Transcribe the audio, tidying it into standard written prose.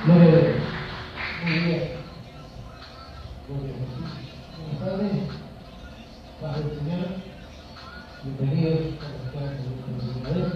Gloria a Dios. Muy bien. Gloria a Jesús. Buenas tardes. Paz del Señor. Bienvenidos a la escuela de